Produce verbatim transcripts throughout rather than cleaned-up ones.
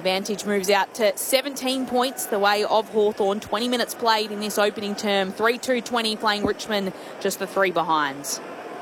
advantage moves out to seventeen points the way of Hawthorn. twenty minutes played in this opening term. three two twenty playing Richmond, just the three behinds.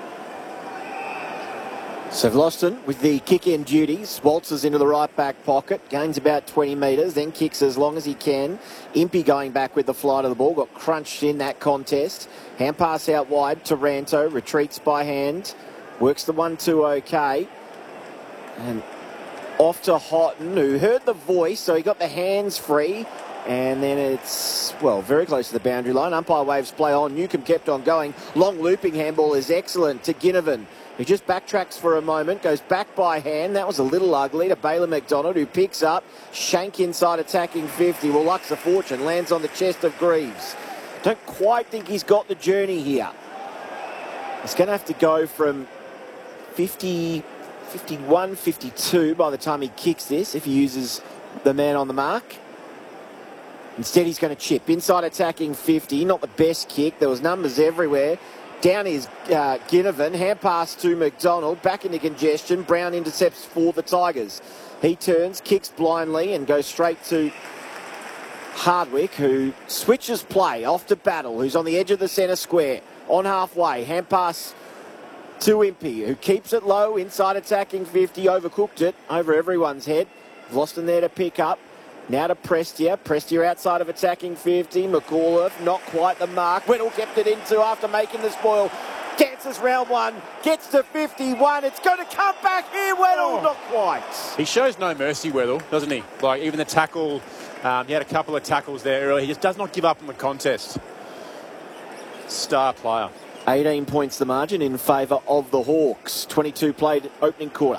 So Vlosten with the kick-in duties, waltzes into the right-back pocket, gains about twenty metres, then kicks as long as he can. Impey going back with the flight of the ball, got crunched in that contest. Hand pass out wide, Taranto retreats by hand, works the one two okay. And off to Houghton, who heard the voice, so he got the hands free. And then it's, well, very close to the boundary line. Umpire waves play on. Newcombe kept on going. Long looping handball is excellent to Ginnivan, who just backtracks for a moment, goes back by hand. That was a little ugly to Baylor McDonald, who picks up. Shank inside attacking fifty. Well, luck's a fortune. Lands on the chest of Greaves. Don't quite think he's got the journey here. He's going to have to go from fifty, fifty-one, fifty-two by the time he kicks this, if he uses the man on the mark. Instead, he's going to chip. Inside attacking fifty. Not the best kick. There was numbers everywhere. Down is uh, Ginnivan. Hand pass to McDonald. Back into congestion. Brown intercepts for the Tigers. He turns, kicks blindly and goes straight to Hardwick, who switches play off to Battle, who's on the edge of the centre square. On halfway. Hand pass to Impey, who keeps it low. Inside attacking fifty. Overcooked it over everyone's head. Vlosten there to pick up. Now to Prestia. Prestia outside of attacking fifty. McAuliffe, not quite the mark. Weddle kept it into after making the spoil. Dances round one. Gets to fifty-one. It's going to come back here, Weddle. Oh. Not quite. He shows no mercy, Weddle, doesn't he? Like, even the tackle, um, he had a couple of tackles there earlier. He just does not give up on the contest. Star player. eighteen points the margin in favour of the Hawks. twenty-two played opening quarter.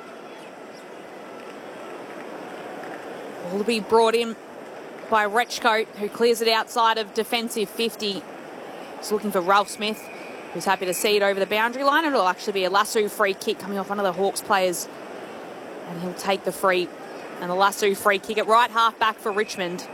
Will be brought in by Rechko, who clears it outside of defensive fifty. He's looking for Ralph Smith, who's happy to see it over the boundary line. It'll actually be a lasso free kick coming off one of the Hawks players. And he'll take the free and the lasso free kick at right half back for Richmond.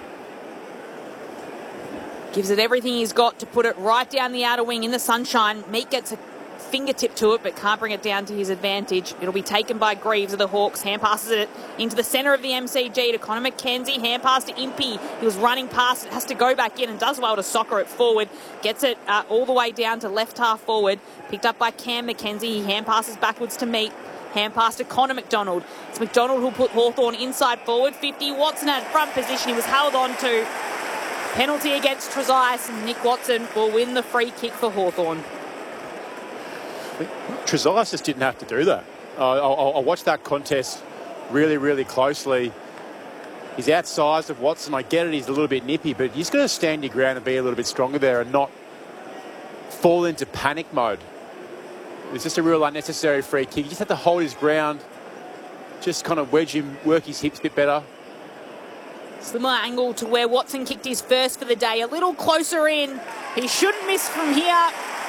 Gives it everything he's got to put it right down the outer wing in the sunshine. Meek gets a fingertip to it, but can't bring it down to his advantage. It'll be taken by Greaves of the Hawks. Hand passes it into the centre of the M C G to Connor McKenzie. Hand pass to Impey. He was running past it, has to go back in and does well to soccer it forward. Gets it uh, all the way down to left half forward. Picked up by Cam McKenzie. He hand passes backwards to Meek. Hand pass to Connor McDonald. It's McDonald who'll put Hawthorn inside forward. fifty. Watson had front position. He was held on to. Penalty against Trezise, and Nick Watson will win the free kick for Hawthorn. Trezise just didn't have to do that. Uh, I, I watched that contest really, really closely. He's outsized of Watson. I get it, he's a little bit nippy, but he's got to stand your ground and be a little bit stronger there and not fall into panic mode. It's just a real unnecessary free kick. He just had to hold his ground, just kind of wedge him, work his hips a bit better. Similar angle to where Watson kicked his first for the day. A little closer in. He shouldn't miss from here.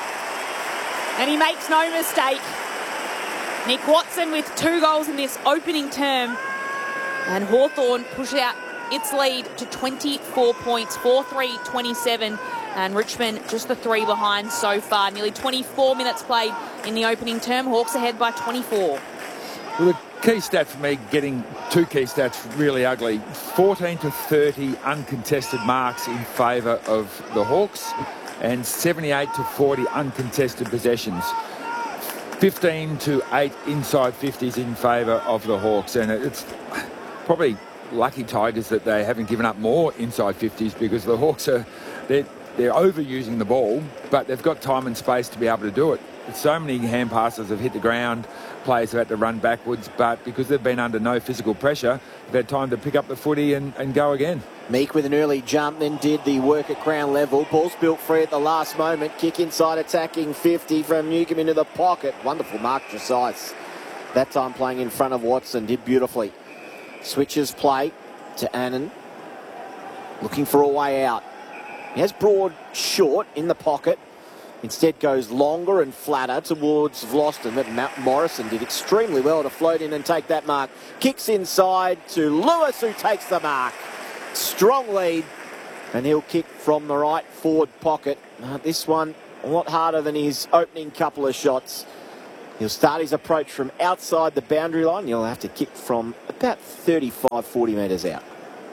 And he makes no mistake. Nick Watson with two goals in this opening term. And Hawthorn push out its lead to twenty-four points, four three twenty-seven. And Richmond just the three behind so far. Nearly twenty-four minutes played in the opening term. Hawks ahead by twenty-four. Well, the key stat for me, getting two key stats really ugly. fourteen to thirty uncontested marks in favour of the Hawks and seventy-eight to forty uncontested possessions. fifteen to eight inside fifties in favour of the Hawks. And it's probably lucky Tigers that they haven't given up more inside fifties, because the Hawks are they're, they're overusing the ball, but they've got time and space to be able to do it. So many hand passes have hit the ground, players have had to run backwards, but because they've been under no physical pressure, they've had time to pick up the footy and, and go again. Meek with an early jump, then did the work at ground level. Ball's built free at the last moment. Kick inside attacking fifty from Newcombe into the pocket. Wonderful mark, Trezise. That time playing in front of Watson, did beautifully. Switches play to Annan. Looking for a way out. He has Broad short in the pocket. Instead goes longer and flatter towards Vlosten, but Matt Morrison did extremely well to float in and take that mark. Kicks inside to Lewis, who takes the mark. Strong lead, and he'll kick from the right forward pocket. Uh, this one a lot harder than his opening couple of shots. He'll start his approach from outside the boundary line. He'll have to kick from a about thirty-five, forty metres out.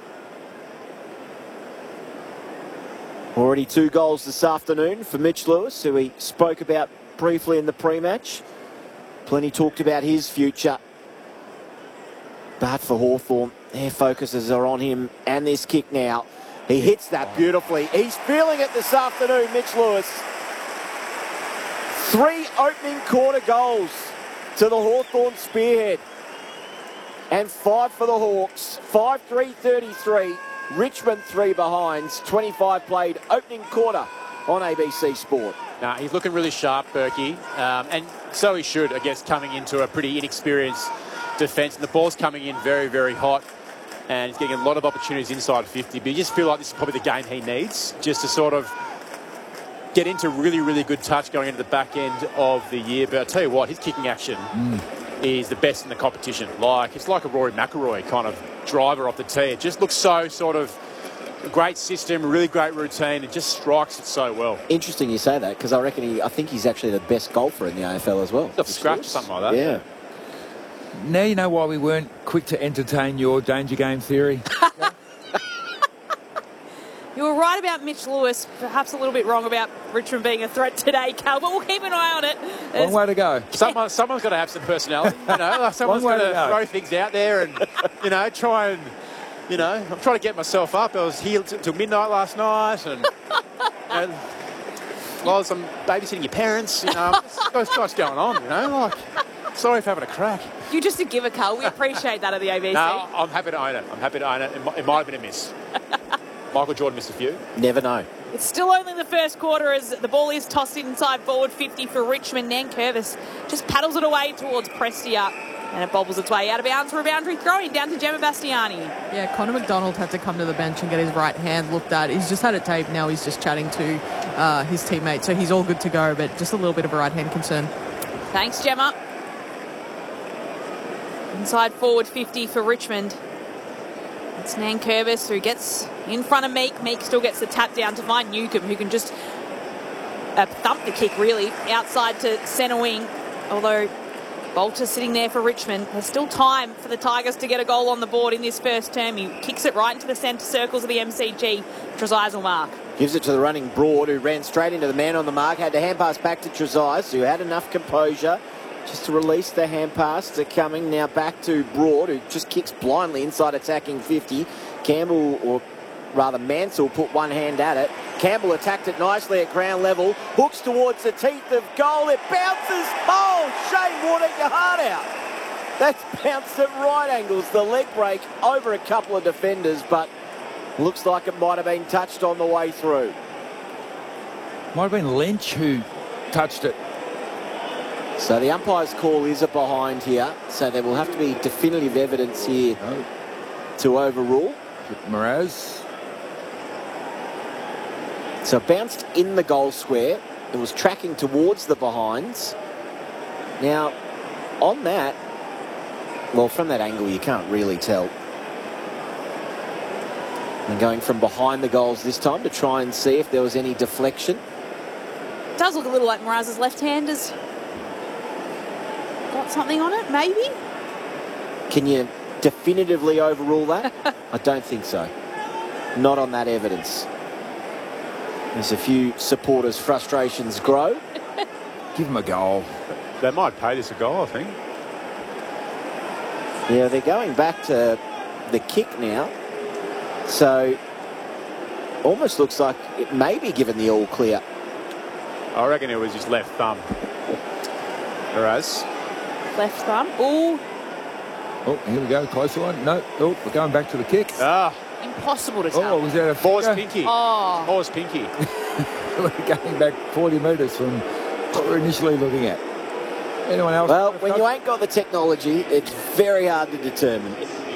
Already two goals this afternoon for Mitch Lewis, who we spoke about briefly in the pre-match. Plenty talked about his future. But for Hawthorn, their focuses are on him and this kick now. He hits that beautifully. He's feeling it this afternoon, Mitch Lewis. Three opening quarter goals to the Hawthorn spearhead. And five for the Hawks. five three thirty-three. Richmond three behinds. twenty-five played opening quarter on A B C Sport. Nah, he's looking really sharp, Berkey. Um, and so he should, I guess, coming into a pretty inexperienced defence. And the ball's coming in very, very hot. And he's getting a lot of opportunities inside fifty. But you just feel like this is probably the game he needs, just to sort of get into really, really good touch going into the back end of the year. But I'll tell you what, his kicking action mm. is the best in the competition. Like, it's like a Rory McIlroy kind of driver off the tee. It just looks so sort of a great system, really great routine. It just strikes it so well. Interesting you say that, because I reckon he, I think he's actually the best golfer in the A F L as well. Off scratch or something like that. Yeah. Now you know why we weren't quick to entertain your danger game theory. You were right about Mitch Lewis, perhaps a little bit wrong about Richmond being a threat today, Cal, but we'll keep an eye on it. Long way to go. Someone, someone's got to have some personality, you know. Like someone's got to, to throw things out there and, you know, try and, you know, I'm trying to get myself up. I was here till midnight last night and, you know, while I'm babysitting your parents, you know, what's, what's going on, you know? Like, sorry for having a crack. You're just a giver, Cal. We appreciate that at the A B C. No, I'm happy to own it. I'm happy to own it. It might, it might have been a miss. Michael Jordan missed a few. Never know. It's still only the first quarter as the ball is tossed inside forward fifty for Richmond. Nankervis just paddles it away towards Prestia and it bobbles its way out of bounds for a boundary throw-in down to Gemma Bastiani. Yeah, Connor McDonald had to come to the bench and get his right hand looked at. He's just had it taped. Now he's just chatting to uh, his teammate, so he's all good to go, but just a little bit of a right hand concern. Thanks, Gemma. Inside forward fifty for Richmond. It's Nankervis who gets in front of Meek. Meek still gets the tap down to find Newcomb, who can just uh, thump the kick, really, outside to centre wing. Although Bolter's sitting there for Richmond. There's still time for the Tigers to get a goal on the board in this first term. He kicks it right into the centre circles of the M C G. Trezise will mark. Gives it to the running Broad, who ran straight into the man on the mark. Had to hand pass back to Trezise, who had enough composure just to release the hand pass to Cumming. Now back to Broad, who just kicks blindly inside attacking fifty. Campbell, or rather Mansell, put one hand at it. Campbell attacked it nicely at ground level. Hooks towards the teeth of goal. It bounces. Oh, Shane Warner, your heart out. That's bounced at right angles. The leg break over a couple of defenders, but looks like it might have been touched on the way through. Might have been Lynch who touched it. So the umpire's call is a behind here. So there will have to be definitive evidence here oh. to overrule. Mraz. So it bounced in the goal square. It was tracking towards the behinds. Now, on that, well, from that angle, you can't really tell. And going from behind the goals this time to try and see if there was any deflection. It does look a little like Mraz's left hand has got something on it, maybe? Can you definitively overrule that? I don't think so. Not on that evidence. There's a few supporters' frustrations grow. Give them a goal. They might pay this a goal, I think. Yeah, they're going back to the kick now. So, almost looks like it may be given the all clear. I reckon it was his left thumb. Whereas Left thumb. Ooh. Oh, here we go. Closer one. No. Oh, we're going back to the kick. Ah. Impossible to tell. Oh, was that a Force finger? pinky. Oh. Force pinky. We're going back forty metres from what we're initially looking at. Anyone else? Well, when you ain't got the technology, it's very hard to determine.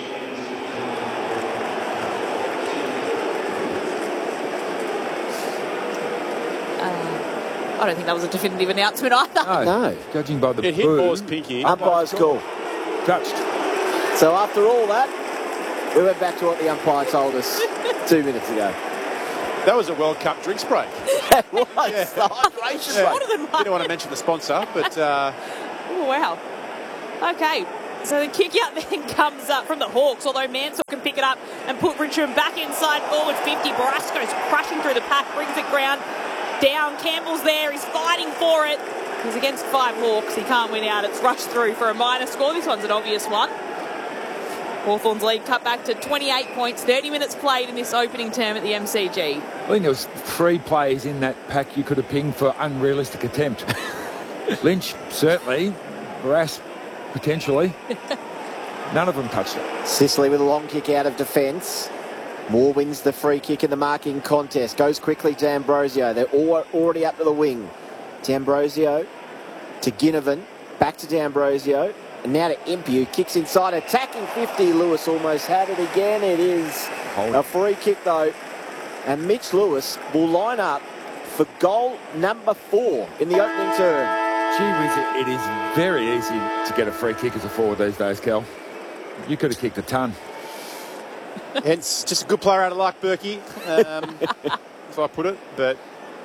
I don't think that was a definitive announcement either. No, No. Judging by the It hit boom, Force pinky. Umpire's call. touched. So after all that, we went back to what the umpire told us two minutes ago. That was a World Cup drinks break. That was Yeah. the hydration Yeah. break. Shorter than mine. Didn't want to mention the sponsor, but uh, Oh, wow. Okay. So the kick out then comes up from the Hawks, although Mansell can pick it up and put Richmond back inside forward fifty. Barasco's crashing through the pack, brings it ground down. Campbell's there, he's fighting for it. He's against five Hawks, he can't win out. It's rushed through for a minor score. This one's an obvious one. Hawthorn's lead cut back to twenty-eight points, thirty minutes played in this opening term at the M C G. I think there was three players in that pack you could have pinged for unrealistic attempt. Lynch, certainly. Barras, potentially. None of them touched it. Sicily with a long kick out of defence. Moore wins the free kick in the marking contest. Goes quickly to Ambrosio. They're all already up to the wing. To Ambrosio. To Ginnivan. Back to D'Ambrosio. And now to Impey, who kicks inside. Attacking fifty. Lewis almost had it again. It is Hold. a free kick, though. And Mitch Lewis will line up for goal number four in the opening term. Gee whiz, it, it is very easy to get a free kick as a forward these days, Cal. You could have kicked a ton. Hence, just a good player out of luck, Berkey, um, if I put it. But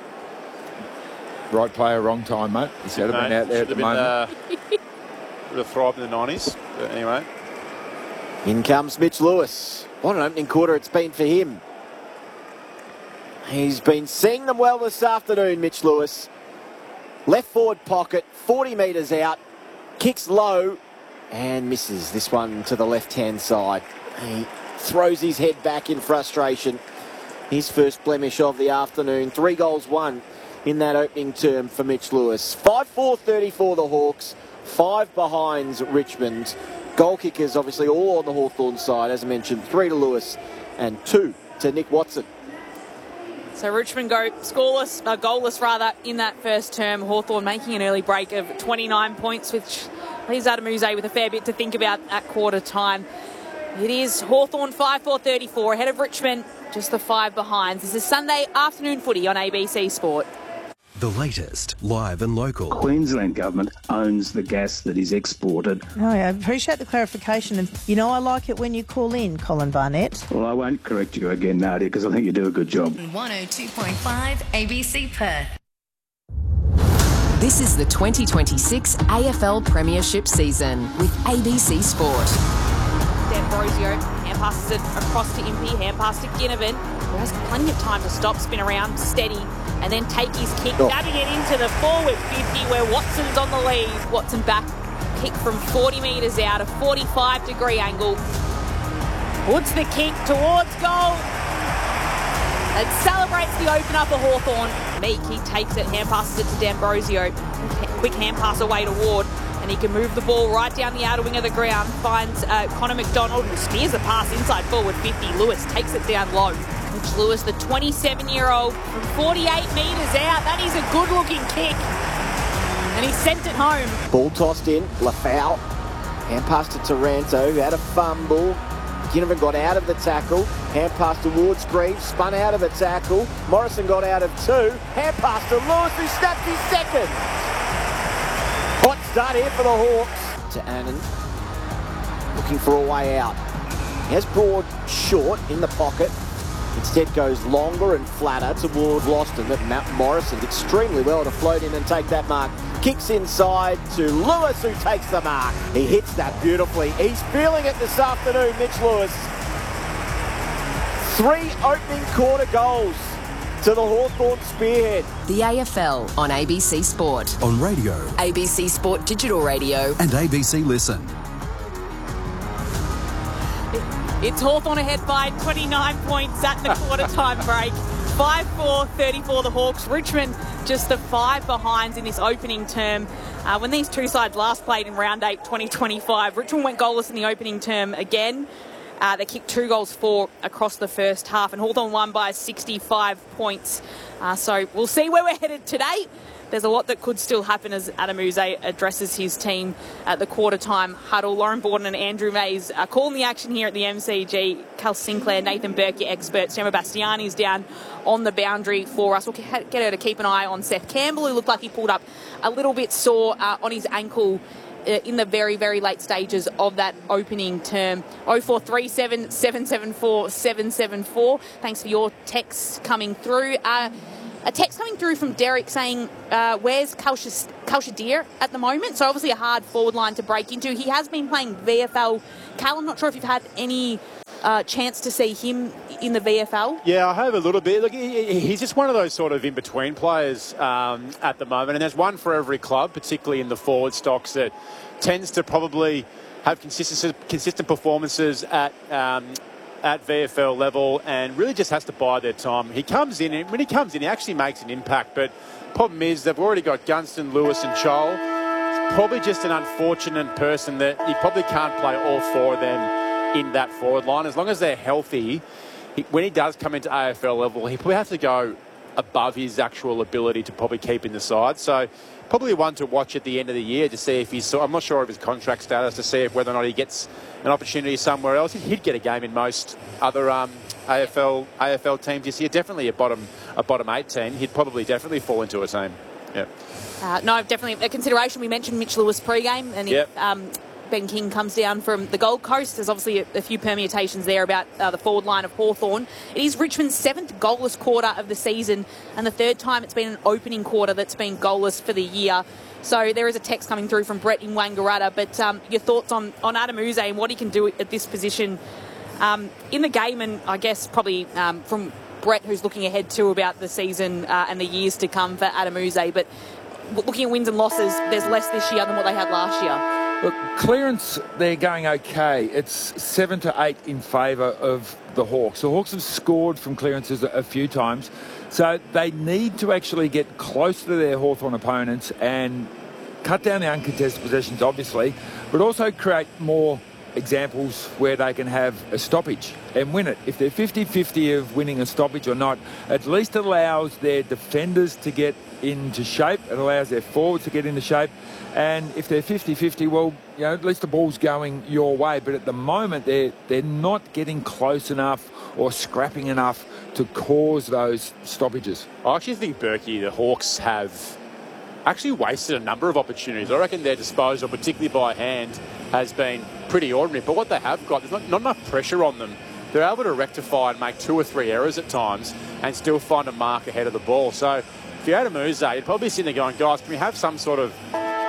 Right player, wrong time, mate. He should have been out there at the been, moment. Uh, would have thrived in the nineties. But anyway. In comes Mitch Lewis. What an opening quarter it's been for him. He's been seeing them well this afternoon, Mitch Lewis. Left forward pocket, forty metres out. Kicks low and misses this one to the left-hand side. He throws his head back in frustration. His first blemish of the afternoon. Three goals, one in that opening term for Mitch Lewis. five four thirty-four the Hawks. Five behinds Richmond. Goal kickers obviously all on the Hawthorn side. As I mentioned, three to Lewis and two to Nick Watson. So Richmond go scoreless, uh, goalless rather, in that first term. Hawthorn making an early break of twenty-nine points, which leaves Adamuse with a fair bit to think about at quarter time. It is Hawthorn five four thirty-four ahead of Richmond, just the five behinds. This is Sunday afternoon footy on A B C Sport. The latest, live and local. Queensland government owns the gas that is exported. Oh, yeah, I appreciate the clarification. And, you know, I like it when you call in, Colin Barnett. Well, I won't correct you again, Nadia, because I think you do a good job. one oh two point five A B C Perth. This is the twenty twenty-six A F L Premiership season with A B C Sport. D'Ambrosio hand passes it across to Impey, hand pass to Ginnivan, who has plenty of time to stop, spin around, steady, and then take his kick, oh. dabbing it into the forward fifty where Watson's on the lead. Watson back, kick from forty metres out, a forty-five degree angle. Puts the kick towards goal. It celebrates the opener for Hawthorn. Meek, he takes it, hand passes it to D'Ambrosio. Quick hand pass away to Ward. And he can move the ball right down the outer wing of the ground. Finds uh, Connor McDonald, who spears the pass inside forward fifty. Lewis takes it down low. Mitch Lewis, the twenty-seven-year-old, from forty-eight metres out. That is a good-looking kick. And he sent it home. Ball tossed in, Lafau. Hand pass to Taranto, who had a fumble. Ginnivan got out of the tackle. Hand pass to Ward-Screeve, spun out of the tackle. Morrison got out of two. Hand pass to Lewis, who snapped his second. Hot start here for the Hawks. To Annan, looking for a way out. He has Broad short in the pocket. Instead goes longer and flatter towards Loston, but Matt Morrison extremely well to float in and take that mark. Kicks inside to Lewis, who takes the mark. He hits that beautifully. He's feeling it this afternoon, Mitch Lewis. Three opening quarter goals to the Hawthorn spearhead. The A F L on A B C Sport. On radio. A B C Sport Digital Radio. And A B C Listen. It's Hawthorn ahead by twenty-nine points at the quarter-time break. five four thirty-four the Hawks. Richmond just the five behinds in this opening term. Uh, when these two sides last played in round eight twenty twenty-five, Richmond went goalless in the opening term again. Uh, they kicked two goals for across the first half, and Hawthorn won by sixty-five points. Uh, so we'll see where we're headed today. There's a lot that could still happen as Adamuse addresses his team at the quarter-time huddle. Lauren Borden and Andrew Mays are calling the action here at the M C G. Cal Sinclair, Nathan Burke, your experts. Gemma Bastiani's down on the boundary for us. We'll get her to keep an eye on Seth Campbell, who looked like he pulled up a little bit sore uh, on his ankle in the very, very late stages of that opening term. oh four three seven, seven seven four, seven seven four. Thanks for your texts coming through. Uh, a text coming through from Derek saying, uh, where's Kalshadir at the moment? So obviously a hard forward line to break into. He has been playing V F L. Cal, I'm not sure if you've had any uh, chance to see him in the V F L. Yeah, I have a little bit. Look, he, he's just one of those sort of in-between players um, at the moment. And there's one for every club, particularly in the forward stocks, that tends to probably have consistent, consistent performances at... Um, at V F L level and really just has to bide their time. He comes in, and when he comes in, he actually makes an impact. But problem is, they've already got Gunston, Lewis and Chol. It's probably just an unfortunate person that he probably can't play all four of them in that forward line. As long as they're healthy, he, when he does come into A F L level, he probably has to go above his actual ability to probably keep in the side. So probably one to watch at the end of the year to see if he's... So I'm not sure of his contract status, to see if whether or not he gets an opportunity somewhere else. He'd get a game in most other um, A F L A F L teams this year. Definitely a bottom a bottom eight team. He'd probably definitely fall into a team. Yeah. Uh, no, definitely a consideration. We mentioned Mitch Lewis pre-game, and yep. if um, Ben King comes down from the Gold Coast, there's obviously a, a few permutations there about uh, the forward line of Hawthorn. It is Richmond's seventh goalless quarter of the season, and the third time it's been an opening quarter that's been goalless for the year. So there is a text coming through from Brett in Wangaratta. But um, your thoughts on, on Adam Uze and what he can do at this position um, in the game, and I guess probably um, from Brett, who's looking ahead too about the season uh, and the years to come for Adam Uze. But looking at wins and losses, there's less this year than what they had last year. Look, clearance, they're going okay. It's seven to eight in favour of the Hawks. The Hawks have scored from clearances a, a few times. So they need to actually get closer to their Hawthorn opponents and cut down the uncontested possessions, obviously, but also create more examples where they can have a stoppage and win it. If they're fifty fifty of winning a stoppage or not, at least it allows their defenders to get into shape. It allows their forwards to get into shape. And if they're fifty fifty, well, you know, at least the ball's going your way. But at the moment, they're, they're not getting close enough or scrapping enough to cause those stoppages. I actually think, Berkey, the Hawks have actually wasted a number of opportunities. I reckon their disposal, particularly by hand, has been pretty ordinary. But what they have got, there's not, not enough pressure on them. They're able to rectify and make two or three errors at times and still find a mark ahead of the ball. So if you're Adam Uze, you'd probably be sitting there going, guys, can we have some sort of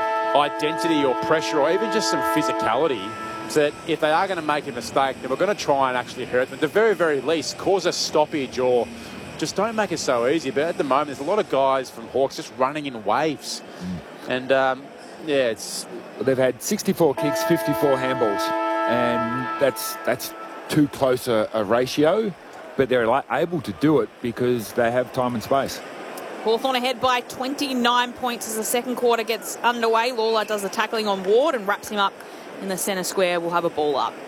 identity or pressure or even just some physicality, so that if they are going to make a mistake, then we're going to try and actually hurt them. At the very, very least, cause a stoppage or just don't make it so easy. But at the moment, there's a lot of guys from Hawks just running in waves. Mm. And, um, yeah, it's... They've had sixty-four kicks, fifty-four handballs. And that's that's too close a, a ratio. But they're able to do it because they have time and space. Hawthorn ahead by twenty-nine points as the second quarter gets underway. Lawler does the tackling on Ward and wraps him up in the centre square. We'll have a ball up.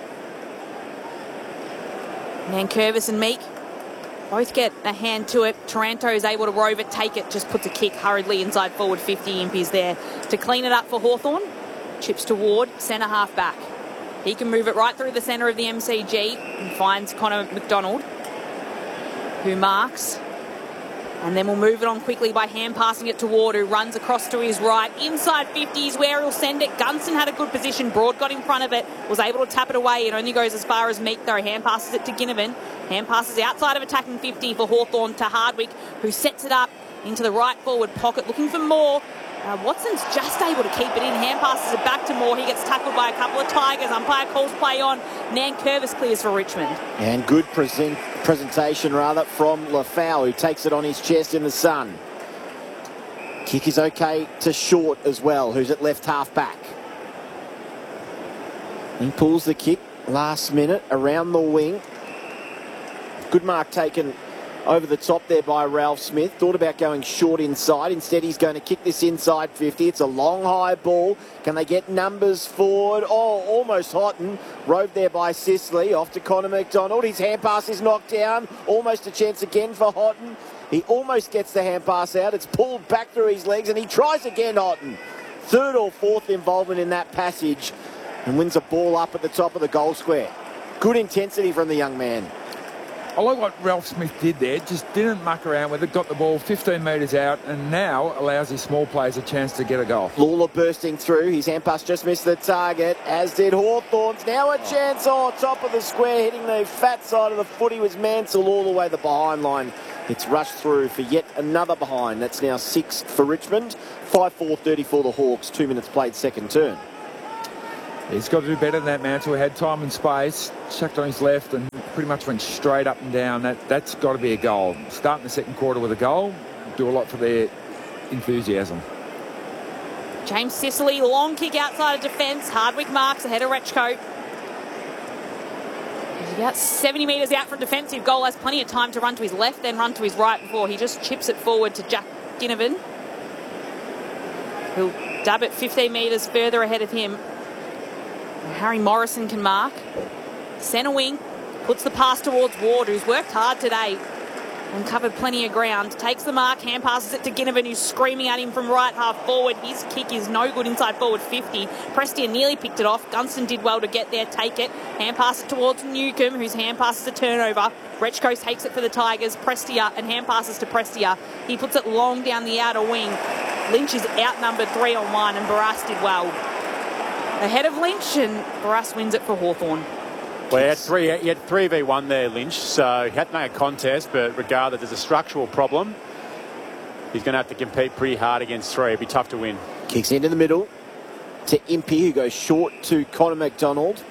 Nankervis and Meek both get a hand to it. Taranto is able to rove it, take it, just puts a kick hurriedly inside forward fifty. Impey's there to clean it up for Hawthorn. Chips to Ward, centre half back. He can move it right through the centre of the M C G and finds Connor McDonald, who marks. And then we'll move it on quickly by hand passing it to Ward, who runs across to his right. Inside fifty is where he'll send it. Gunston had a good position. Broad got in front of it, was able to tap it away. It only goes as far as Meek, though. Hand passes it to Ginnivan. Hand passes outside of attacking fifty for Hawthorn to Hardwick, who sets it up into the right forward pocket, looking for more. Uh, Watson's just able to keep it in. Hand passes it back to Moore. He gets tackled by a couple of Tigers. Umpire calls play on. Nankervis clears for Richmond. And good present, presentation, rather, from Lafau, who takes it on his chest in the sun. Kick is okay to Short as well, who's at left half back. He pulls the kick last minute around the wing. Good mark taken over the top there by Ralph Smith. Thought about going short inside. Instead, he's going to kick this inside fifty. It's a long, high ball. Can they get numbers forward? Oh, almost Houghton. Roved there by Sicily. Off to Connor McDonald. His hand pass is knocked down. Almost a chance again for Houghton. He almost gets the hand pass out. It's pulled back through his legs, and he tries again, Houghton. Third or fourth involvement in that passage, and wins a ball up at the top of the goal square. Good intensity from the young man. I like what Ralph Smith did there. Just didn't muck around with it. Got the ball fifteen metres out and now allows his small players a chance to get a goal. Lawler bursting through. His hand pass just missed the target, as did Hawthorn's. Now a chance on oh, top of the square, hitting the fat side of the foot. He was Mansell all the way the behind line It's rushed through for yet another behind. That's now six for Richmond. five four thirty-four the Hawks. Two minutes played second turn. He's got to do better than that, Mansell. He had time and space, chucked on his left and pretty much went straight up and down. That, that's got to be a goal. Starting the second quarter with a goal, do a lot for their enthusiasm. James Sicily, long kick outside of defence. Hardwick marks ahead of Rechko. He's about seventy metres out from defensive goal. Has plenty of time to run to his left, then run to his right before he just chips it forward to Jack Ginnivan, who'll dab it fifteen metres further ahead of him. Harry Morrison can mark. Centre wing puts the pass towards Ward, who's worked hard today and covered plenty of ground. Takes the mark, hand passes it to Ginnivan, who's screaming at him from right half forward. His kick is no good inside forward fifty. Prestia nearly picked it off. Gunston did well to get there, take it. Hand passes towards Newcomb, whose hand passes a turnover. Rechko takes it for the Tigers. Prestia and hand passes to Prestia. He puts it long down the outer wing. Lynch is outnumbered three on one, and Barras did well ahead of Lynch, and Barras wins it for Hawthorn. Well, he had three, he had three v one there, Lynch, so he had to make a contest, but regardless, there's a structural problem. He's going to have to compete pretty hard against three. It'll be tough to win. Kicks into the middle to Impey, who goes short to Connor McDonald.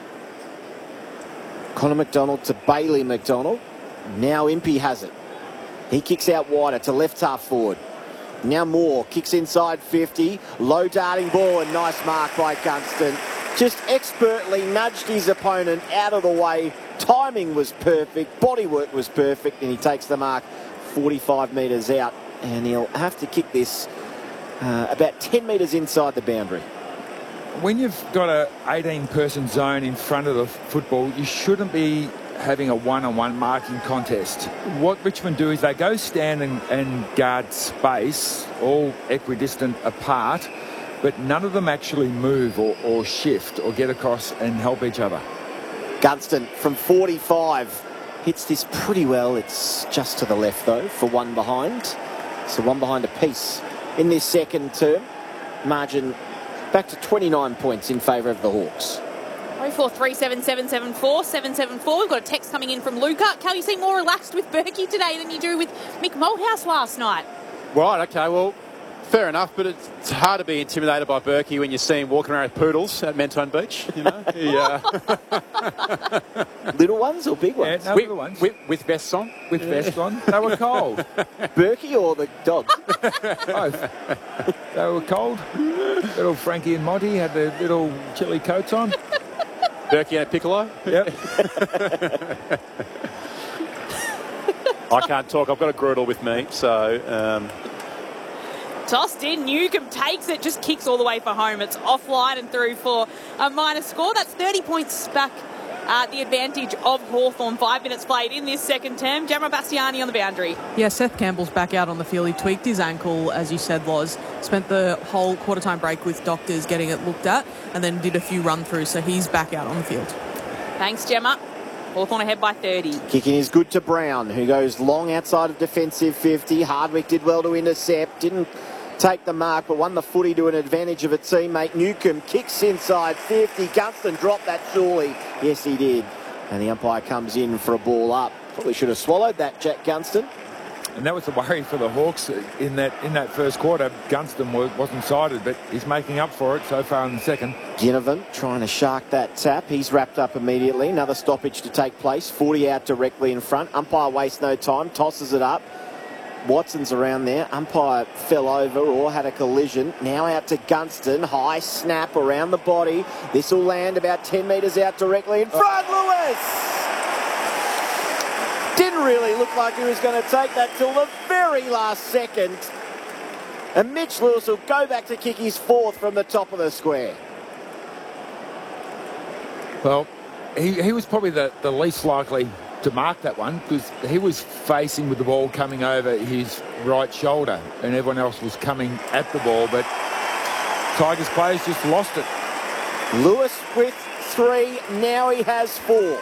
Connor McDonald to Bailey McDonald. Now Impey has it. He kicks out wider to left half forward. Now Moore kicks inside fifty. Low darting ball and nice mark by Gunston. Just expertly nudged his opponent out of the way. Timing was perfect. Bodywork was perfect. And he takes the mark forty-five metres out. And he'll have to kick this uh, about ten metres inside the boundary. When you've got a eighteen person zone in front of the football, you shouldn't be having a one-on-one marking contest. What Richmond do is they go stand and, and guard space, all equidistant apart, but none of them actually move or, or shift or get across and help each other. Gunston from forty-five hits this pretty well. It's just to the left, though, for one behind. So one behind apiece in this second term. Margin back to twenty-nine points in favour of the Hawks. oh four three seven seven seven four seven seven four. We've got a text coming in from Luca. Cal, you seem more relaxed with Berkey today than you do with Mick Malthouse last night. Right, okay, well, fair enough, but it's, it's hard to be intimidated by Berkey when you see him walking around with poodles at Mentone Beach, you know. he, uh... Little ones or big ones? Yeah, no, with, little ones. With, with vests on? With vests on. They were cold. Berkey or the dogs? Both. They were cold. Little Frankie and Monty had their little chilly coats on. Berkey and a Piccolo? Yep. I can't talk. I've got a Grudel with me, so... Um... Tossed in, Newcomb takes it, just kicks all the way for home. It's offline and through for a minor score. That's thirty points back at uh, the advantage of Hawthorn. Five minutes played in this second term. Gemma Bastiani on the boundary. Yeah, Seth Campbell's back out on the field. He tweaked his ankle, as you said, Loz. Spent the whole quarter-time break with doctors getting it looked at and then did a few run-throughs, so he's back out on the field. Thanks, Gemma. Hawthorn ahead by thirty. Kicking is good to Brown, who goes long outside of defensive fifty. Hardwick did well to intercept. Didn't take the mark, but won the footy to an advantage of a teammate. Newcomb kicks inside fifty. Gunston dropped that surely. Yes, he did. And the umpire comes in for a ball up. Probably should have swallowed that, Jack Gunston. And that was the worry for the Hawks in that in that first quarter. Gunston was, wasn't sided, but he's making up for it so far in the second. Ginnivan trying to shark that tap. He's wrapped up immediately. Another stoppage to take place. forty out directly in front. Umpire wastes no time. Tosses it up. Watson's around there. Umpire fell over or had a collision. Now out to Gunston. High snap around the body. This will land about ten metres out directly in front. Oh. Lewis! Didn't really look like he was going to take that till the very last second. And Mitch Lewis will go back to kick his fourth from the top of the square. Well, he, he was probably the, the least likely to mark that one because he was facing with the ball coming over his right shoulder and everyone else was coming at the ball, but Tigers players just lost it. Lewis with three, now he has four.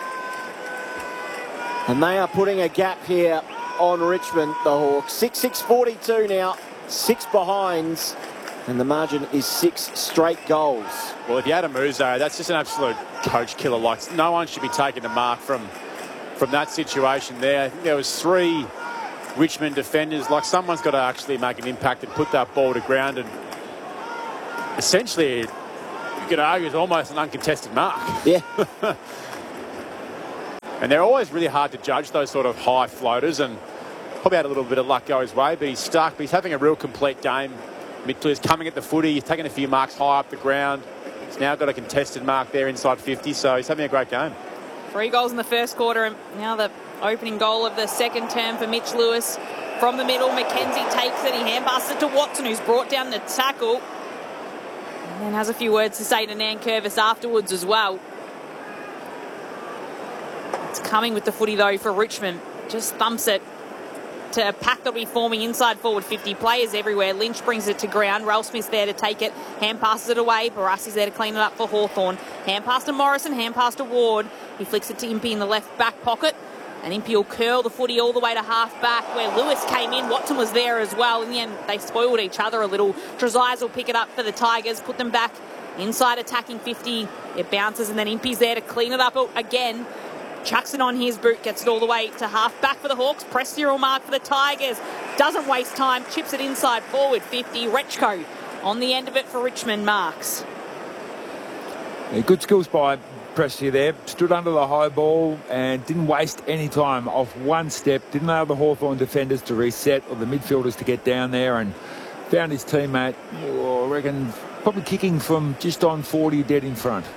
And they are putting a gap here on Richmond, the Hawks. six six forty-two now, six behinds, and the margin is six straight goals. Well, if you had a Muzo, that's just an absolute coach killer. Like, no one should be taking the mark from from that situation there. I think there was three Richmond defenders. Like, someone's got to actually make an impact and put that ball to ground, and essentially you could argue it's almost an uncontested mark. Yeah. And they're always really hard to judge, those sort of high floaters, and probably had a little bit of luck go his way, but he's stuck. But he's having a real complete game. Midfield's coming at the footy. He's taking a few marks high up the ground. He's now got a contested mark there inside fifty, so he's having a great game. Three goals in the first quarter, and now the opening goal of the second term for Mitch Lewis. From the middle, McKenzie takes it. He hand passes it to Watson, who's brought down the tackle. And then has a few words to say to Nankervis afterwards as well. It's coming with the footy, though, for Richmond. Just thumps it to a pack that'll be forming inside forward fifty. Players everywhere. Lynch brings it to ground. Ralph Smith's there to take it. Hand passes it away. Barassi's there to clean it up for Hawthorn. Hand pass to Morrison. Hand pass to Ward. He flicks it to Impey in the left back pocket. And Impey will curl the footy all the way to half back where Lewis came in. Watson was there as well. In the end, they spoiled each other a little. Trezise will pick it up for the Tigers, put them back inside attacking fifty. It bounces, and then Impey's there to clean it up again. Chucks it on his boot, gets it all the way to half back for the Hawks. Press zero mark for the Tigers. Doesn't waste time, chips it inside forward fifty. Rechko on the end of it for Richmond marks. Yeah, good skills by Prestia there. Stood under the high ball and didn't waste any time. Off one step, didn't allow the Hawthorn defenders to reset or the midfielders to get down there, and found his teammate, oh, I reckon, probably kicking from just on forty dead in front.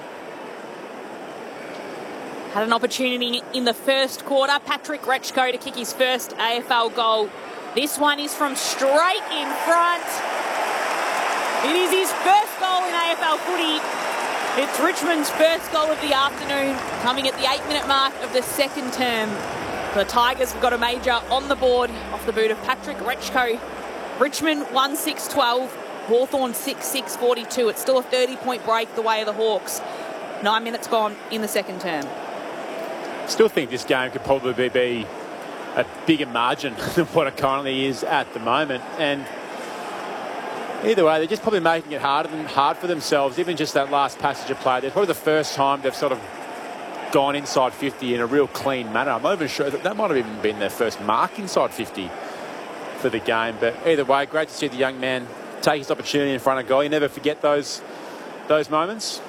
Had an opportunity in the first quarter. Patrick Rechko to kick his first A F L goal. This one is from straight in front. It is his first goal in A F L footy. It's Richmond's first goal of the afternoon, coming at the eight-minute mark of the second term. The Tigers have got a major on the board off the boot of Patrick Rechko. Richmond one six twelve, Hawthorn six six forty-two. It's still a thirty-point break the way of the Hawks. Nine minutes gone in the second term. Still think this game could probably be a bigger margin than what it currently is at the moment. And either way, they're just probably making it harder and hard for themselves. Even just that last passage of play, it's probably the first time they've sort of gone inside fifty in a real clean manner. I'm not even sure that that might have even been their first mark inside fifty for the game. But either way, great to see the young man take his opportunity in front of goal. You never forget those those moments.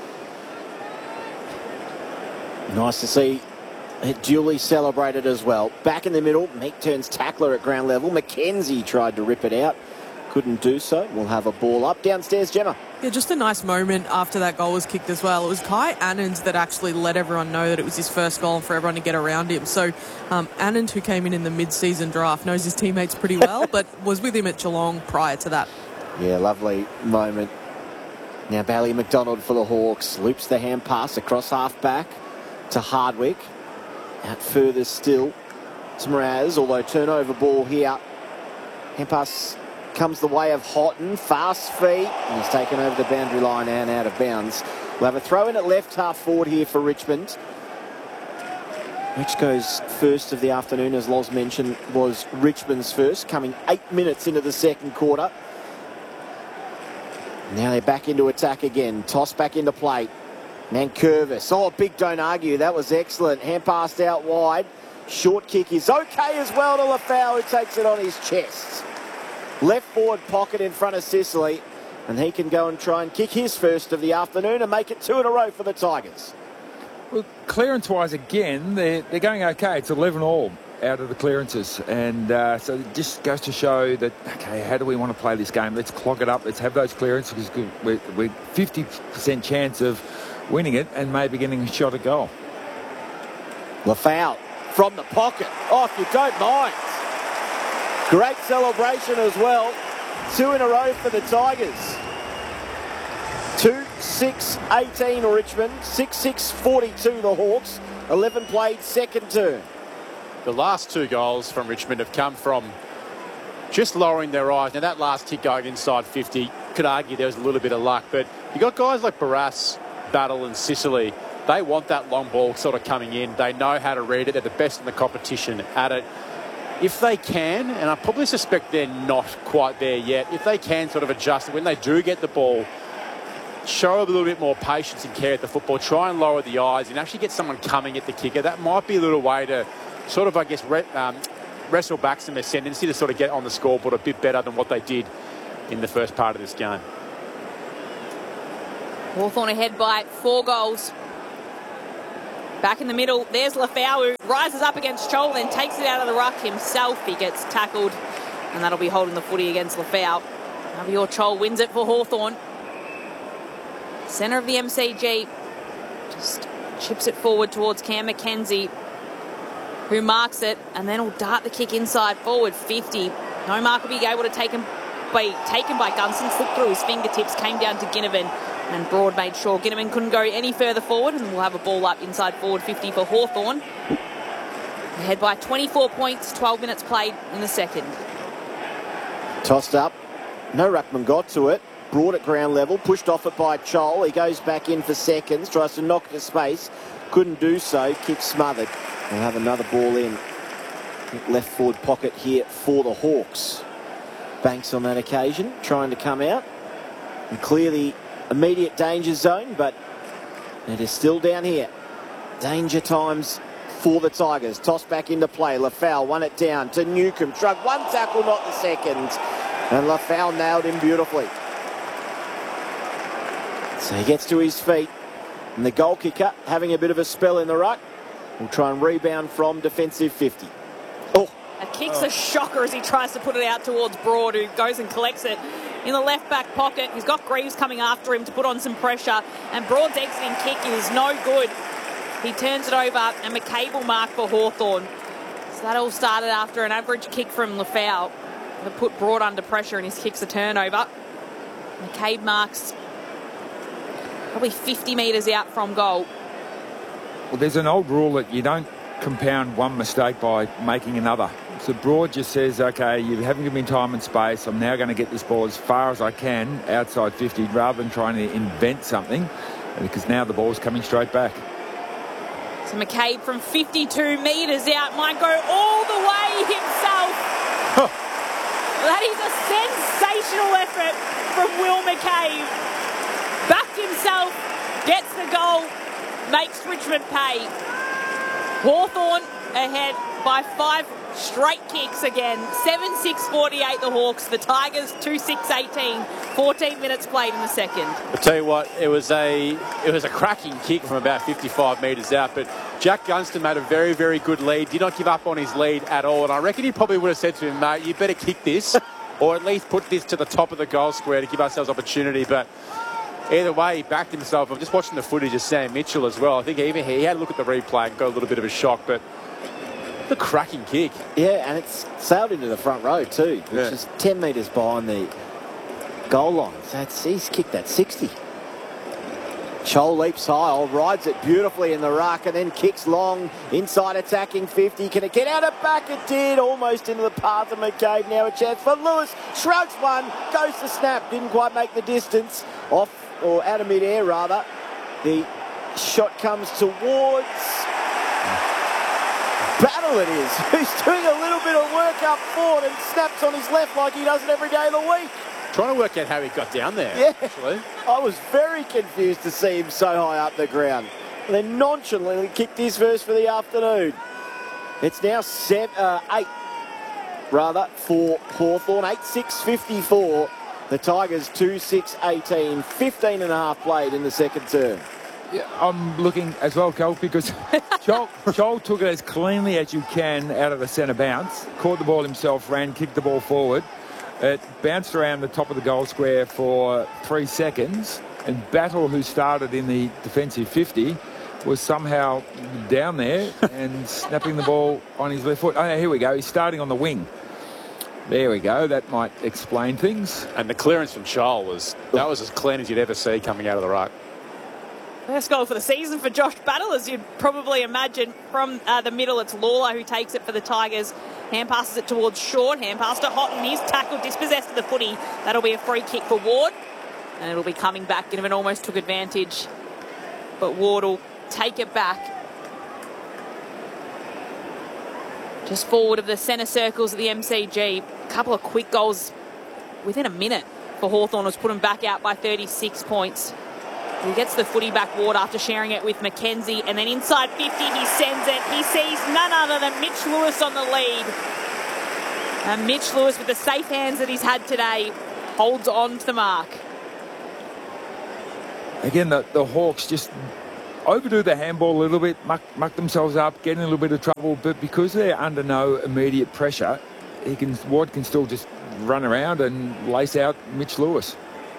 Nice to see it duly celebrated as well. Back in the middle, Meek turns tackler at ground level. McKenzie tried to rip it out. Couldn't do so. We'll have a ball up. Downstairs, Gemma. Yeah, just a nice moment after that goal was kicked as well. It was Kai Anand that actually let everyone know that it was his first goal and for everyone to get around him. So um, Anand, who came in in the mid-season draft, knows his teammates pretty well, but was with him at Geelong prior to that. Yeah, lovely moment. Now Bailey McDonald for the Hawks. Loops the hand pass across half-back to Hardwick. Out further still to Mraz, although turnover ball here. Hand pass comes the way of Houghton. Fast feet. And he's taken over the boundary line and out of bounds. We'll have a throw in at left half forward here for Richmond. Which goes first of the afternoon, as Loz mentioned, was Richmond's first, coming eight minutes into the second quarter. Now they're back into attack again. Toss back into play. Nankervis. Oh, big don't argue. That was excellent. Hand passed out wide. Short kick is okay as well to Lafau, who takes it on his chest. Left forward pocket in front of Sicily. And he can go and try and kick his first of the afternoon and make it two in a row for the Tigers. Well, clearance-wise, again, they're, they're going okay. It's eleven all out of the clearances. And uh, so it just goes to show that, okay, how do we want to play this game? Let's clog it up. Let's have those clearances. We're, we're fifty percent chance of winning it and maybe getting a shot at goal. Lafau from the pocket. Oh, if you don't mind. Great celebration as well. Two in a row for the Tigers. two six eighteen Richmond. six six forty-two the Hawks. eleven played second turn. The last two goals from Richmond have come from just lowering their eyes. Now, that last kick going inside fifty, could argue there was a little bit of luck, but you got guys like Barras, Battle and Sicily. They want that long ball sort of coming in. They know how to read it. They're the best in the competition at it. If they can, and I probably suspect they're not quite there yet, if they can sort of adjust it when they do get the ball, show a little bit more patience and care at the football, try and lower the eyes and actually get someone coming at the kicker, that might be a little way to sort of, I guess, re um, wrestle back some ascendancy to sort of get on the scoreboard a bit better than what they did in the first part of this game. Hawthorn ahead by four goals. Back in the middle, there's Lafau, who rises up against Chol, then takes it out of the ruck himself. He gets tackled, and that'll be holding the footy against Lafau. Javier Chol wins it for Hawthorn. Centre of the M C G, just chips it forward towards Cam Mackenzie, who marks it, and then will dart the kick inside forward, fifty. No mark will be able to take him by, taken by Gunston, slipped through his fingertips, came down to Ginnivan, and Broad made sure Ginnivan couldn't go any further forward, and we'll have a ball up inside forward fifty for Hawthorn. Ahead by twenty-four points, twelve minutes played in the second. Tossed up. No ruckman got to it. Broad at ground level, pushed off it by Chol. He goes back in for seconds, tries to knock it to space. Couldn't do so. Kick smothered. They'll have another ball in. Left forward pocket here for the Hawks. Banks on that occasion, trying to come out and clear the immediate danger zone, but it is still down here. Danger times for the Tigers. Toss back into play. Lafau won it down to Newcomb. Shrugged one tackle, not the second. And Lafau nailed him beautifully. So he gets to his feet. And the goal kicker, having a bit of a spell in the ruck, will try and rebound from defensive fifty. Oh. A kick's a shocker as he tries to put it out towards Broad, who goes and collects it in the left back pocket. He's got Greaves coming after him to put on some pressure, and Broad's exiting kick is no good. He turns it over, and McCabe will mark for Hawthorn. So that all started after an average kick from Lafau that put Broad under pressure, and his kick's a turnover. McCabe marks probably fifty metres out from goal. Well, there's an old rule that you don't compound one mistake by making another. So Broad just says, okay, you haven't given me time and space. I'm now going to get this ball as far as I can outside fifty rather than trying to invent something, because now the ball's coming straight back. So McCabe from fifty-two metres out might go all the way himself. That is a sensational effort from Will McCabe. Backed himself, gets the goal, makes Richmond pay. Hawthorn ahead by five straight kicks again. seven six forty-eight the Hawks. The Tigers two six eighteen. fourteen minutes played in the second. I'll tell you what, it was a it was a cracking kick from about fifty-five metres out, but Jack Gunston made a very, very good lead. Did not give up on his lead at all, and I reckon he probably would have said to him, mate, you better kick this, or at least put this to the top of the goal square to give ourselves opportunity. But either way, he backed himself. I'm just watching the footage of Sam Mitchell as well. I think even he had a look at the replay and got a little bit of a shock, but the cracking kick. Yeah, and it's sailed into the front row too, which yeah. is ten metres behind the goal line. So it's, he's kicked that sixty. Chol leaps high, rides it beautifully in the ruck, and then kicks long inside attacking fifty. Can it get out of back? It did, almost into the path of McCabe. Now a chance for Lewis. Shrugs one, goes to snap, didn't quite make the distance. Off, or out of mid-air rather. The shot comes towards Battle it is, who's doing a little bit of work up forward and snaps on his left like he does it every day of the week. Trying to work out how he got down there, yeah. actually. I was very confused to see him so high up the ground. And then nonchalantly kicked his first for the afternoon. It's now seven, uh, eight, rather, for Hawthorn. eight six fifty-four. The Tigers two six eighteen. fifteen and a half played in the second term. Yeah, I'm looking as well, Cal, because Joel, Joel took it as cleanly as you can out of the centre bounce, caught the ball himself, ran, kicked the ball forward. It bounced around the top of the goal square for three seconds, and Battle, who started in the defensive fifty, was somehow down there and snapping the ball on his left foot. Oh, here we go. He's starting on the wing. There we go. That might explain things. And the clearance from Joel was, that was as clean as you'd ever see coming out of the ruck. First goal for the season for Josh Battle, as you'd probably imagine. From uh, the middle, it's Lawler who takes it for the Tigers. Hand passes it towards Short. Hand pass to Houghton. He's tackled, dispossessed of the footy. That'll be a free kick for Ward. And it'll be coming back. Ginnivan almost took advantage. But Ward will take it back. Just forward of the centre circles of the M C G. A couple of quick goals within a minute for Hawthorn. Was put them back out by thirty-six points. He gets the footy back, Ward, after sharing it with Mackenzie, and then inside fifty he sends it. He sees none other than Mitch Lewis on the lead. And Mitch Lewis, with the safe hands that he's had today, holds on to the mark. Again, the, the Hawks just overdo the handball a little bit, muck, muck themselves up, get in a little bit of trouble, but because they're under no immediate pressure, he can Ward can still just run around and lace out Mitch Lewis.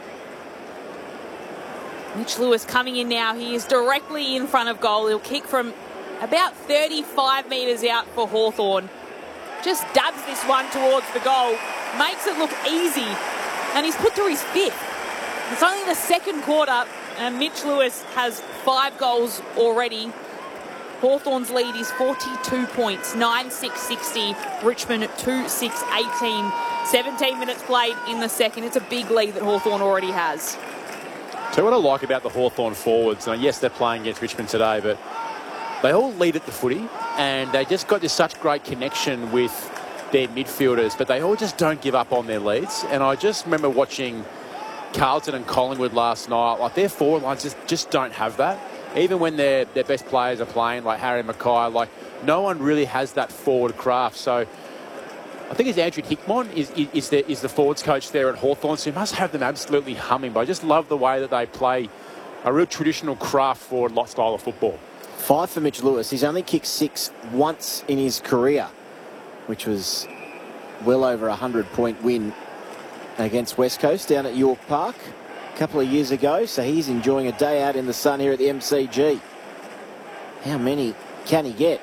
Mitch Lewis coming in now. He is directly in front of goal. He'll kick from about thirty-five metres out for Hawthorn. Just dabs this one towards the goal. Makes it look easy. And he's put through his fifth. It's only the second quarter, and Mitch Lewis has five goals already. Hawthorn's lead is forty-two points, nine six sixty. Richmond at two six eighteen. seventeen minutes played in the second. It's a big lead that Hawthorn already has. So what I like about the Hawthorn forwards, now yes, they're playing against Richmond today, but they all lead at the footy, and they just got this such great connection with their midfielders, but they all just don't give up on their leads. And I just remember watching Carlton and Collingwood last night, like their forward lines just, just don't have that. Even when their, their best players are playing, like Harry Mackay, like no one really has that forward craft. So I think it's Andrew Hickmon is, is, is, the, is the forwards coach there at Hawthorn, so he must have them absolutely humming. But I just love the way that they play a real traditional craft forward style of football. Five for Mitch Lewis. He's only kicked six once in his career, which was well over a hundred-point win against West Coast down at York Park a couple of years ago. So he's enjoying a day out in the sun here at the M C G. How many can he get?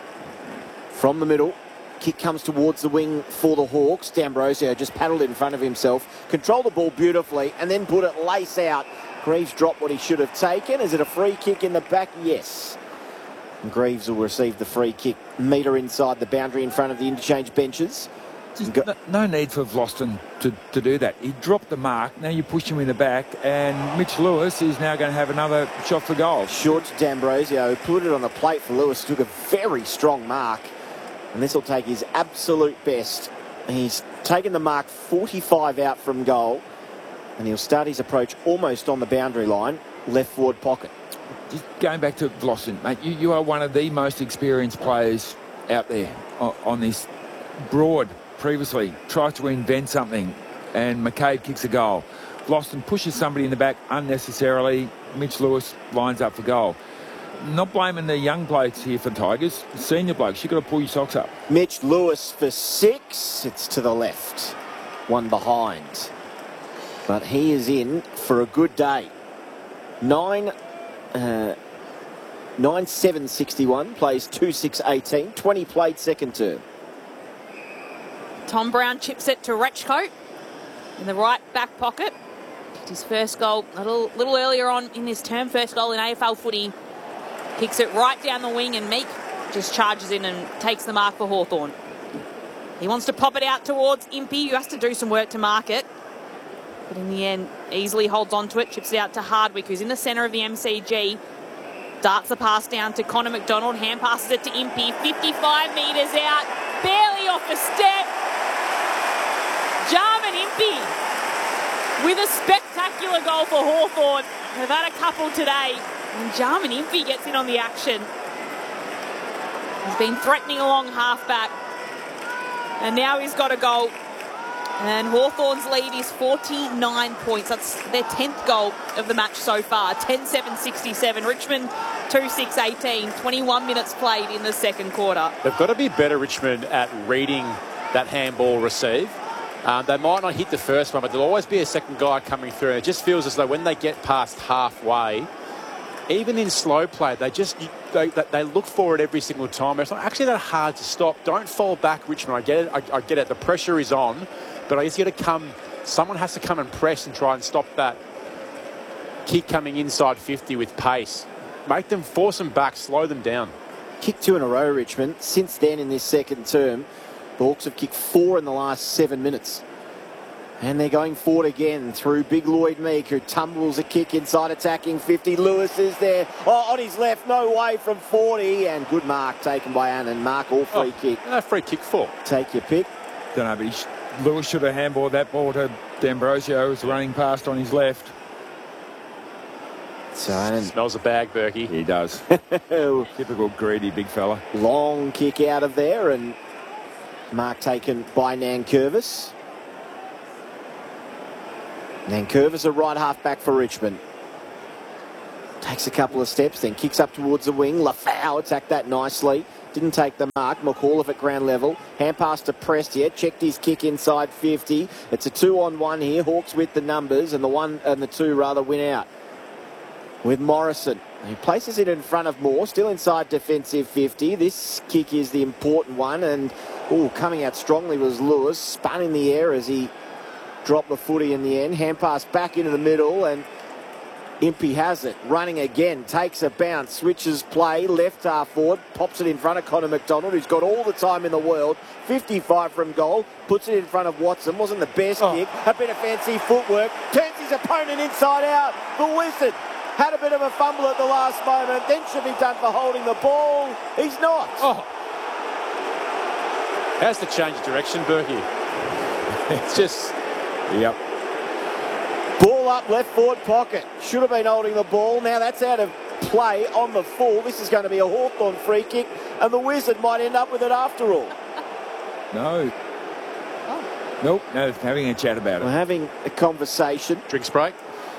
From the middle. Kick comes towards the wing for the Hawks. D'Ambrosio just paddled in front of himself, controlled the ball beautifully, and then put it lace out. Greaves dropped what he should have taken. Is it a free kick in the back? Yes. And Greaves will receive the free kick. Metre inside the boundary in front of the interchange benches. No, no need for Vlosten to, to do that. He dropped the mark. Now you push him in the back, and Mitch Lewis is now going to have another shot for goal. Short to D'Ambrosio, put it on the plate for Lewis. Took a very strong mark. And this will take his absolute best. He's taken the mark forty-five out from goal. And he'll start his approach almost on the boundary line, left forward pocket. Just going back to Vlosten, mate, you, you are one of the most experienced players out there on, on this. Broad previously tries to invent something, and McCabe kicks a goal. Vlosten pushes somebody in the back unnecessarily. Mitch Lewis lines up for goal. Not blaming the young blokes here for Tigers. Senior blokes, you've got to pull your socks up. Mitch Lewis for six. It's to the left. One behind. But he is in for a good day. Nine, uh, nine seven sixty-one, plays two six eighteen, twenty played second term. Tom Brown chips it to Rechcoat in the right back pocket. Kicked his first goal a little, little earlier on in this term, first goal in A F L footy. Kicks it right down the wing, and Meek just charges in and takes the mark for Hawthorn. He wants to pop it out towards Impey, who has to do some work to mark it. But in the end, easily holds on to it, chips it out to Hardwick, who's in the centre of the M C G. Darts the pass down to Connor McDonald, hand passes it to Impey, fifty-five metres out, barely off the step. Jarman Impey with a spectacular goal for Hawthorn. They've had a couple today, and Jarman Impey gets in on the action. He's been threatening along half-back, and now he's got a goal. And Hawthorn's lead is forty-nine points. That's their tenth goal of the match so far. ten seven sixty-seven. Richmond two six eighteen. twenty-one minutes played in the second quarter. They've got to be better, Richmond, at reading that handball receive. Um, they might not hit the first one, but there'll always be a second guy coming through. And it just feels as though when they get past halfway, even in slow play, they just they, they look for it every single time. It's not actually that hard to stop. Don't fall back, Richmond. I get it. I, I get it. The pressure is on. But I guess you got to come, someone has to come and press and try and stop that kick coming inside fifty with pace. Make them, force them back, slow them down. Kick two in a row, Richmond. Since then, in this second term, the Hawks have kicked four in the last seven minutes. And they're going forward again through Big Lloyd Meek, who tumbles a kick inside attacking fifty. Lewis is there. Oh, on his left, no way from forty. And good mark taken by Annan. Mark all free oh, kick. Uh, free kick four. Take your pick. Don't know, but he sh- Lewis should have handballed that ball to D'Ambrosio, who's running past on his left. So Annan smells a bag, Berkey. He does. Typical greedy big fella. Long kick out of there, and Mark taken by Nankervis. Nankervis a right half back for Richmond. Takes a couple of steps, then kicks up towards the wing. Lafau attacked that nicely. Didn't take the mark. McAuliffe at ground level. Hand pass to Prestia. Checked his kick inside fifty. It's a two-on-one here. Hawks with the numbers, and the one and the two rather win out. With Morrison. He places it in front of Moore. Still inside defensive fifty. This kick is the important one, and ooh, coming out strongly was Lewis. Spun in the air as he dropped the footy in the end. Hand pass back into the middle, and Impey has it, running again, takes a bounce, switches play, left half forward, pops it in front of Connor McDonald, who's got all the time in the world, fifty-five from goal, puts it in front of Watson, wasn't the best oh. kick, a bit of fancy footwork, turns his opponent inside out, the Wizard had a bit of a fumble at the last moment, then should be done for holding the ball, he's not. Oh. Has to change direction, Berkey. It's just, yep. Ball up, left forward pocket. Should have been holding the ball. Now that's out of play on the full. This is going to be a Hawthorn free kick, and the Wizard might end up with it after all. No. Oh. Nope, no, having a chat about it. We're having a conversation. Drinks break.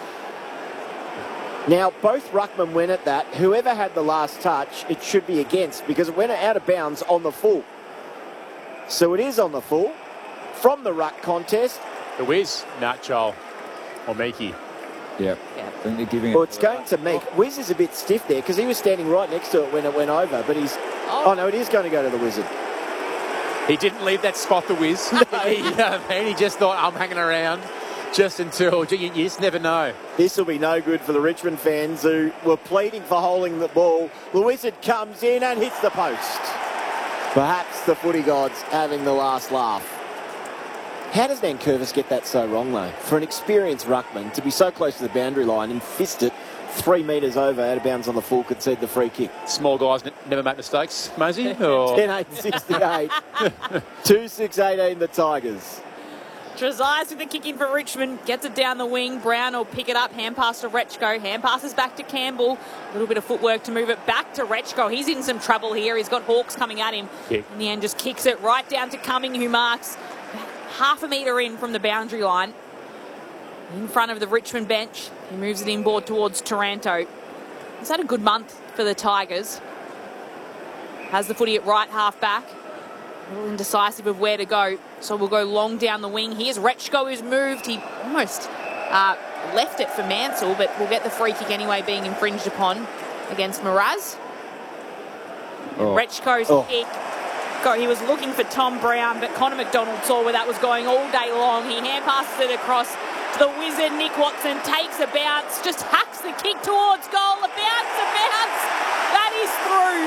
Now, both ruckmen went at that. Whoever had the last touch, it should be against, because it went out of bounds on the full. So it is on the full. From the ruck contest. The Wiz, Nat Joel. Or Meekie. Yeah. yeah. I think they're giving well, it. it's going to Meek. Wiz is a bit stiff there because he was standing right next to it when it went over, but he's... Oh, oh no, it is going to go to the Wizard. He didn't leave that spot, the Wiz. No. he, um, and he just thought, I'm hanging around just until... You, you just never know. This will be no good for the Richmond fans who were pleading for holding the ball. The Wizard comes in and hits the post. Perhaps the footy gods having the last laugh. How does Nankervis get that so wrong, though? For an experienced ruckman to be so close to the boundary line and fist it three metres over, out of bounds on the full, concede the free kick. Small guys never make mistakes, Mosey? Or... ten eight sixty-eight. two six eighteen, the Tigers. Trezise with the kick in for Richmond. Gets it down the wing. Brown will pick it up. Hand pass to Rechko. Hand passes back to Campbell. A little bit of footwork to move it back to Rechko. He's in some trouble here. He's got Hawks coming at him. Kick. In the end, just kicks it right down to Cumming, who marks half a metre in from the boundary line. In front of the Richmond bench. He moves it inboard towards Taranto. He's had a good month for the Tigers. Has the footy at right half back. A little indecisive of where to go. So we'll go long down the wing. Here's Rechko, who's moved. He almost uh, left it for Mansell, but we'll get the free kick anyway, being infringed upon against Miraz. Oh. Rechko's oh. kick. God, he was looking for Tom Brown, but Connor McDonald saw where that was going all day long. He hand passes it across to the Wizard. Nick Watson takes a bounce, just hacks the kick towards goal. A bounce, a bounce. That is through.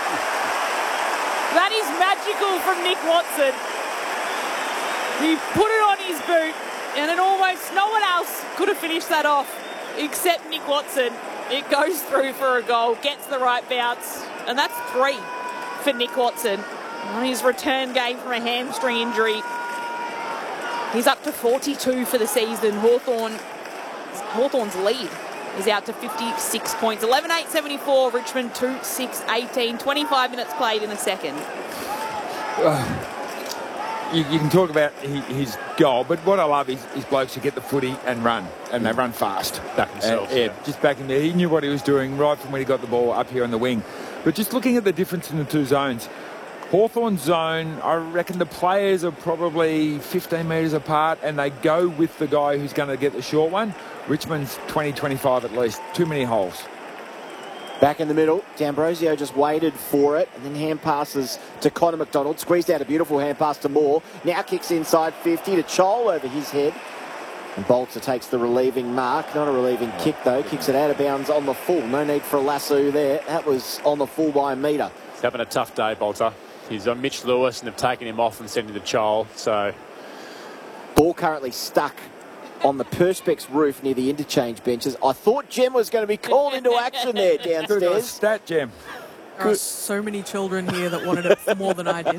That is magical from Nick Watson. He put it on his boot, and it almost no one else could have finished that off except Nick Watson. It goes through for a goal, gets the right bounce, and that's three for Nick Watson. On his return game from a hamstring injury. He's up to forty-two for the season. Hawthorn, Hawthorn's lead is out to fifty-six points. eleven eight seventy-four, Richmond two six eighteen. twenty-five minutes played in the second. Uh, you, you can talk about he, his goal, but what I love is, is blokes who get the footy and run, and they run fast. Back themselves. Uh, yeah, yeah, just back in there. He knew what he was doing right from when he got the ball up here on the wing. But just looking at the difference in the two zones, Hawthorn zone, I reckon the players are probably fifteen metres apart, and they go with the guy who's going to get the short one. Richmond's twenty, twenty-five at least. Too many holes. Back in the middle, D'Ambrosio just waited for it, and then hand passes to Connor McDonald. Squeezed out a beautiful hand pass to Moore. Now kicks inside fifty to Chol over his head. And Bolter takes the relieving mark. Not a relieving oh, kick, though. Kicks it out of bounds on the full. No need for a lasso there. That was on the full by a metre. He's having a tough day, Bolter. He's on Mitch Lewis, and they've taken him off and sent him to Chol. So, ball currently stuck on the Perspex roof near the interchange benches. I thought Jem was going to be called into action there downstairs. Good stat, Jem. There are so many children here that wanted it more than I did.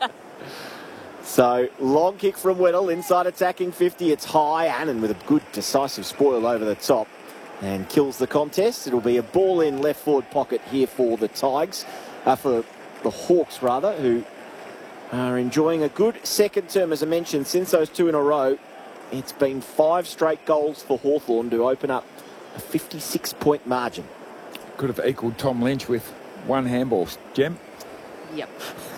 So, long kick from Weddle, inside attacking fifty. It's high. Annan with a good decisive spoil over the top and kills the contest. It'll be a ball in left forward pocket here for the Tigers, uh, for the Hawks rather, who are enjoying a good second term, as I mentioned, since those two in a row. It's been five straight goals for Hawthorn to open up a fifty-six point margin. Could have equaled Tom Lynch with one handball. Gem? Yep.